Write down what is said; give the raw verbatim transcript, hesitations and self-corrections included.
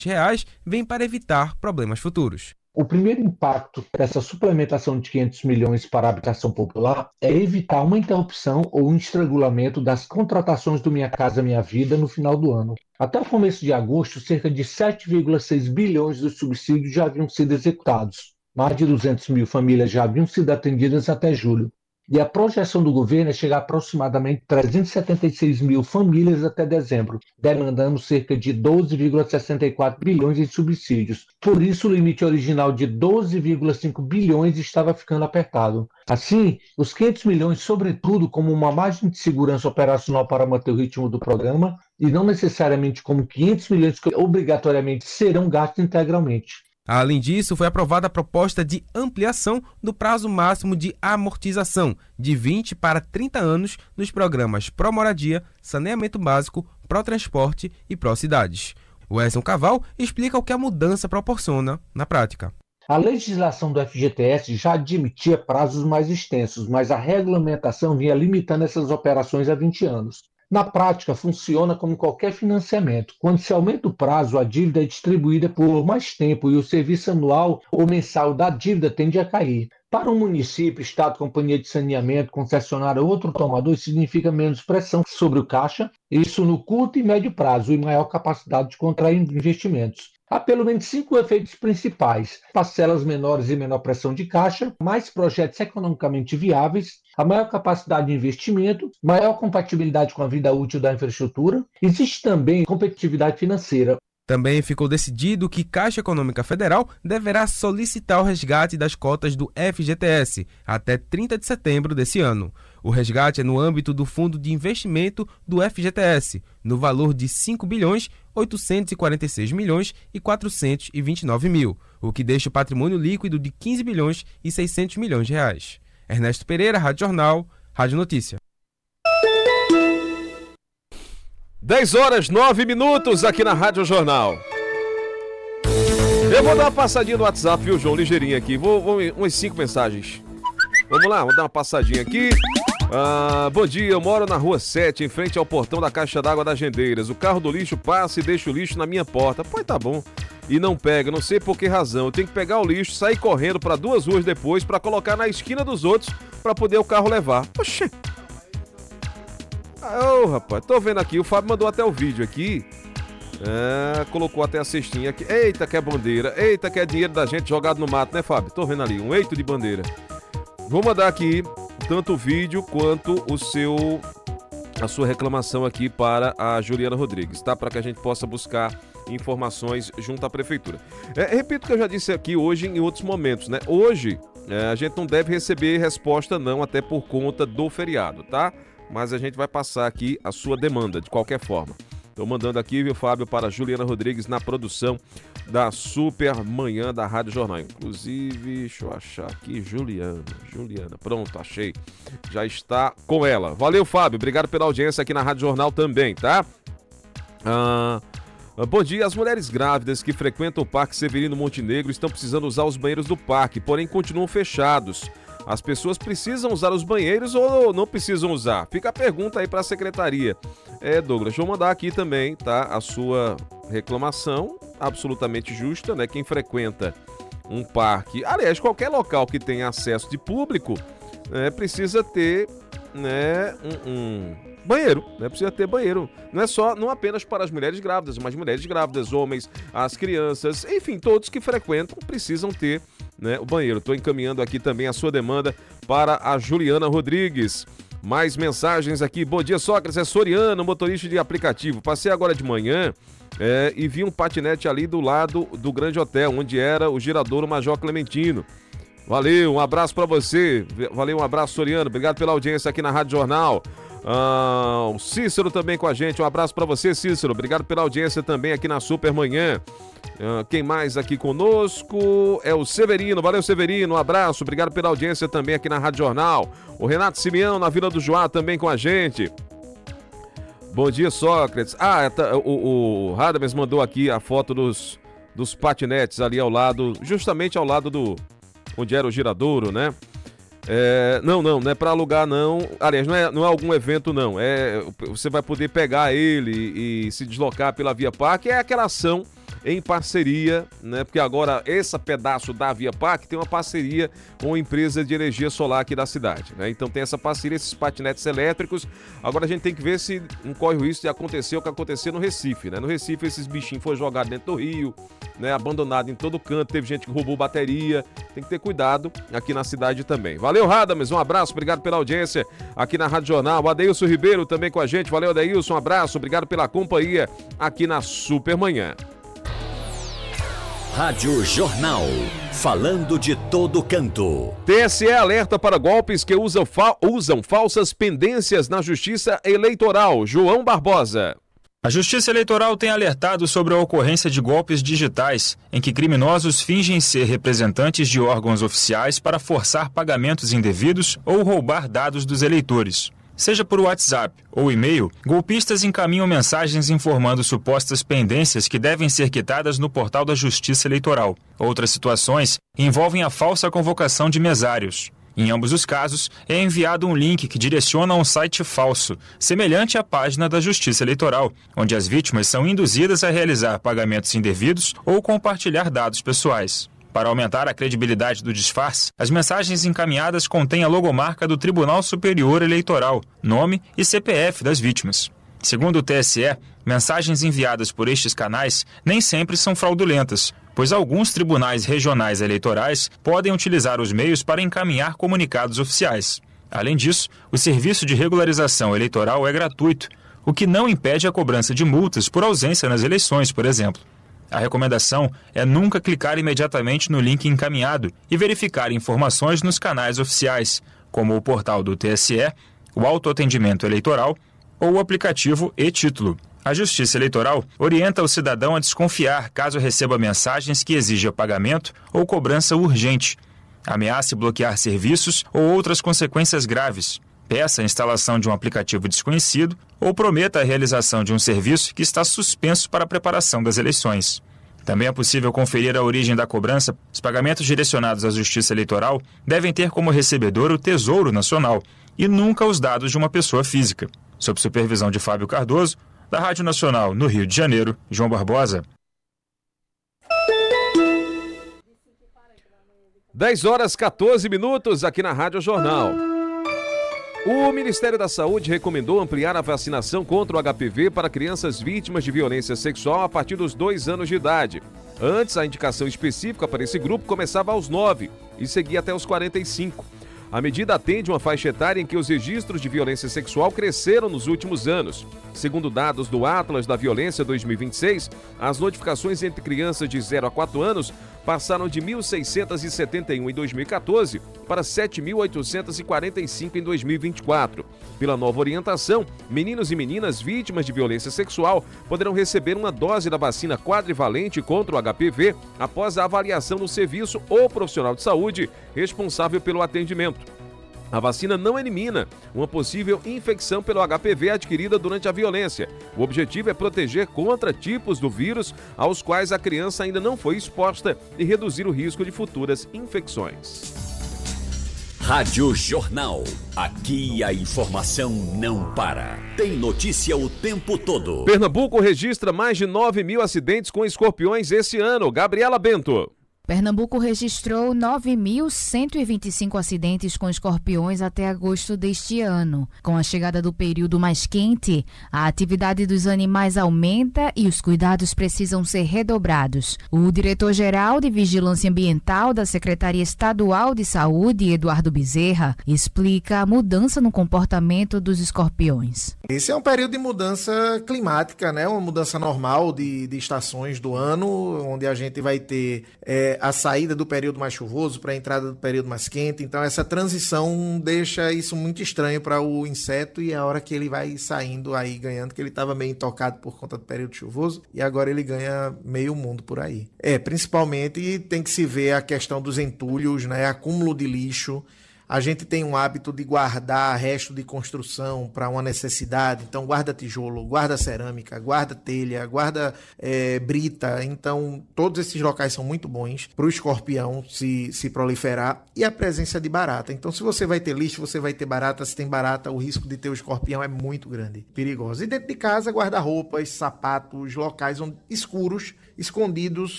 reais vem para evitar problemas futuros. O primeiro impacto dessa suplementação de quinhentos milhões para a habitação popular é evitar uma interrupção ou um estrangulamento das contratações do Minha Casa Minha Vida no final do ano. Até o começo de agosto, cerca de sete vírgula seis bilhões dos subsídios já haviam sido executados. Mais de duzentas mil famílias já haviam sido atendidas até julho. E a projeção do governo é chegar a aproximadamente trezentas e setenta e seis mil famílias até dezembro, demandando cerca de doze vírgula sessenta e quatro bilhões em subsídios. Por isso, o limite original de doze vírgula cinco bilhões estava ficando apertado. Assim, os quinhentos milhões, sobretudo, como uma margem de segurança operacional para manter o ritmo do programa, e não necessariamente como quinhentos milhões que obrigatoriamente serão gastos integralmente. Além disso, foi aprovada a proposta de ampliação do prazo máximo de amortização de vinte para trinta anos nos programas Pró-Moradia, Saneamento Básico, Pró-Transporte e Pró-Cidades. O Edson Caval explica o que a mudança proporciona na prática. A legislação do F G T S já admitia prazos mais extensos, mas a regulamentação vinha limitando essas operações a vinte anos. Na prática, funciona como qualquer financiamento. Quando se aumenta o prazo, a dívida é distribuída por mais tempo e o serviço anual ou mensal da dívida tende a cair. Para um município, estado, companhia de saneamento, concessionária ou outro tomador, significa menos pressão sobre o caixa, isso no curto e médio prazo, e maior capacidade de contrair investimentos. Há pelo menos cinco efeitos principais: parcelas menores e menor pressão de caixa, mais projetos economicamente viáveis, a maior capacidade de investimento, maior compatibilidade com a vida útil da infraestrutura. Existe também competitividade financeira. Também ficou decidido que Caixa Econômica Federal deverá solicitar o resgate das cotas do F G T S até trinta de setembro desse ano. O resgate é no âmbito do Fundo de Investimento do F G T S, no valor de cinco bilhões oitocentos e quarenta e seis milhões e quatrocentos e vinte e nove mil, o que deixa o patrimônio líquido de quinze bilhões e seiscentos milhões de reais. Ernesto Pereira, Rádio Jornal, Rádio Notícia. dez horas, nove minutos aqui na Rádio Jornal. Eu vou dar uma passadinha no WhatsApp, viu, João? Ligeirinho aqui. Vou, vou umas cinco mensagens. Vamos lá, vou dar uma passadinha aqui. Ah, bom dia, eu moro na rua sete, em frente ao portão da Caixa d'Água das Gendeiras. O carro do lixo passa e deixa o lixo na minha porta. Pois tá bom. E não pega, não sei por que razão. Eu tenho que pegar o lixo, sair correndo para duas ruas depois para colocar na esquina dos outros para poder o carro levar. Oxê. Ô, oh, rapaz, tô vendo aqui, o Fábio mandou até o vídeo aqui. É, colocou até a cestinha aqui. Eita, que é bandeira. Eita, que é dinheiro da gente jogado no mato, né, Fábio? Tô vendo ali, um eito de bandeira. Vou mandar aqui tanto o vídeo quanto o seu, a sua reclamação aqui para a Juliana Rodrigues, tá? Para que a gente possa buscar informações junto à prefeitura. É, repito o que eu já disse aqui hoje em outros momentos, né? Hoje, é, a gente não deve receber resposta não, até por conta do feriado, tá? Mas a gente vai passar aqui a sua demanda, de qualquer forma. Estou mandando aqui, viu, Fábio, para a Juliana Rodrigues na produção da Super Manhã da Rádio Jornal. Inclusive, deixa eu achar aqui, Juliana, Juliana, pronto, achei. Já está com ela. Valeu, Fábio, obrigado pela audiência aqui na Rádio Jornal também, tá? Ah, bom dia, as mulheres grávidas que frequentam o Parque Severino Montenegro estão precisando usar os banheiros do parque, porém continuam fechados. As pessoas precisam usar os banheiros ou não precisam usar? Fica a pergunta aí para a secretaria. É, Douglas, vou mandar aqui também, tá? A sua reclamação, absolutamente justa, né? Quem frequenta um parque, aliás, qualquer local que tenha acesso de público, né, precisa ter, né, um, um banheiro, né? Precisa ter banheiro. Não é só, não apenas para as mulheres grávidas, mas mulheres grávidas, homens, as crianças, enfim, todos que frequentam precisam ter, né, o banheiro. Estou encaminhando aqui também a sua demanda para a Juliana Rodrigues. Mais mensagens aqui. Bom dia, Sócrates. É Soriano, motorista de aplicativo. Passei agora de manhã é, e vi um patinete ali do lado do Grande Hotel, onde era o giradouro Major Clementino. Valeu, um abraço para você. Valeu, um abraço, Soriano. Obrigado pela audiência aqui na Rádio Jornal. Ah, o Cícero também com a gente. Um abraço para você, Cícero. Obrigado pela audiência também aqui na Super Manhã. Uh, quem mais aqui conosco é o Severino, valeu Severino, um abraço, obrigado pela audiência também aqui na Rádio Jornal. O Renato Simeão na Vila do Joá também com a gente. Bom dia, Sócrates. Ah, tá, o, o Radames mandou aqui a foto dos, dos patinetes ali ao lado, justamente ao lado do onde era o giradouro, né? É, não, não, não é para alugar não, aliás, não é, não é algum evento não, é, você vai poder pegar ele e se deslocar pela Via Parque, é aquela ação em parceria, né? Porque agora esse pedaço da Via Parque tem uma parceria com a empresa de energia solar aqui da cidade, né? Então tem essa parceria, esses patinetes elétricos. Agora a gente tem que ver se não corre o risco de acontecer o que aconteceu no Recife, né? No Recife esses bichinhos foram jogados dentro do rio, né? Abandonado em todo canto, teve gente que roubou bateria. Tem que ter cuidado aqui na cidade também. Valeu, Radames, um abraço, obrigado pela audiência aqui na Rádio Jornal. O Adeilson Ribeiro também com a gente. Valeu, Adeilson, um abraço, obrigado pela companhia aqui na Supermanhã. Rádio Jornal, falando de todo canto. T S E alerta para golpes que usam, fa- usam falsas pendências na Justiça Eleitoral. João Barbosa. A Justiça Eleitoral tem alertado sobre a ocorrência de golpes digitais, em que criminosos fingem ser representantes de órgãos oficiais para forçar pagamentos indevidos ou roubar dados dos eleitores. Seja por WhatsApp ou e-mail, golpistas encaminham mensagens informando supostas pendências que devem ser quitadas no portal da Justiça Eleitoral. Outras situações envolvem a falsa convocação de mesários. Em ambos os casos, é enviado um link que direciona a um site falso, semelhante à página da Justiça Eleitoral, onde as vítimas são induzidas a realizar pagamentos indevidos ou compartilhar dados pessoais. Para aumentar a credibilidade do disfarce, as mensagens encaminhadas contêm a logomarca do Tribunal Superior Eleitoral, nome e C P F das vítimas. Segundo o T S E, mensagens enviadas por estes canais nem sempre são fraudulentas, pois alguns tribunais regionais eleitorais podem utilizar os meios para encaminhar comunicados oficiais. Além disso, o serviço de regularização eleitoral é gratuito, o que não impede a cobrança de multas por ausência nas eleições, por exemplo. A recomendação é nunca clicar imediatamente no link encaminhado e verificar informações nos canais oficiais, como o portal do T S E, o autoatendimento eleitoral ou o aplicativo e-Título. A Justiça Eleitoral orienta o cidadão a desconfiar caso receba mensagens que exijam pagamento ou cobrança urgente, ameace bloquear serviços ou outras consequências graves, peça a instalação de um aplicativo desconhecido ou prometa a realização de um serviço que está suspenso para a preparação das eleições. Também é possível conferir a origem da cobrança. Os pagamentos direcionados à Justiça Eleitoral devem ter como recebedor o Tesouro Nacional e nunca os dados de uma pessoa física. Sob supervisão de Fábio Cardoso, da Rádio Nacional no Rio de Janeiro, João Barbosa. dez horas e quatorze minutos aqui na Rádio Jornal. O Ministério da Saúde recomendou ampliar a vacinação contra o H P V para crianças vítimas de violência sexual a partir dos dois anos de idade. Antes, a indicação específica para esse grupo começava aos nove e seguia até os quarenta e cinco. A medida atende uma faixa etária em que os registros de violência sexual cresceram nos últimos anos. Segundo dados do Atlas da Violência dois mil e vinte e seis, as notificações entre crianças de zero a quatro anos passaram de mil seiscentos e setenta e um em dois mil e quatorze para sete mil oitocentos e quarenta e cinco em dois mil e vinte e quatro. Pela nova orientação, meninos e meninas vítimas de violência sexual poderão receber uma dose da vacina quadrivalente contra o H P V após a avaliação do serviço ou profissional de saúde responsável pelo atendimento. A vacina não elimina uma possível infecção pelo H P V adquirida durante a violência. O objetivo é proteger contra tipos do vírus aos quais a criança ainda não foi exposta e reduzir o risco de futuras infecções. Rádio Jornal. Aqui a informação não para. Tem notícia o tempo todo. Pernambuco registra mais de nove mil acidentes com escorpiões esse ano. Gabriela Bento. Pernambuco registrou nove mil cento e vinte e cinco acidentes com escorpiões até agosto deste ano. Com a chegada do período mais quente, a atividade dos animais aumenta e os cuidados precisam ser redobrados. O diretor-geral de Vigilância Ambiental da Secretaria Estadual de Saúde, Eduardo Bezerra, explica a mudança no comportamento dos escorpiões. Esse é um período de mudança climática, né? Uma mudança normal de, de estações do ano, onde a gente vai ter é, a saída do período mais chuvoso para a entrada do período mais quente. Então essa transição deixa isso muito estranho para o inseto e é a hora que ele vai saindo aí ganhando, que ele estava meio intocado por conta do período chuvoso e agora ele ganha meio mundo por aí. É, principalmente tem que se ver a questão dos entulhos, né? Acúmulo de lixo. A gente tem um hábito de guardar resto de construção para uma necessidade, então guarda tijolo, guarda cerâmica, guarda telha, guarda é, brita, então todos esses locais são muito bons para o escorpião se, se proliferar, e a presença de barata. Então se você vai ter lixo, você vai ter barata, se tem barata, o risco de ter o escorpião é muito grande, perigoso. E dentro de casa, guarda-roupas, sapatos, locais onde, escuros, escondidos